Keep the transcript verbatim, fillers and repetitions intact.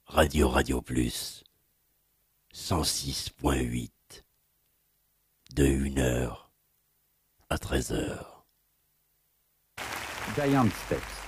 Radio Radio Plus, cent six point huit, de une heure à treize heures. Giant Steps.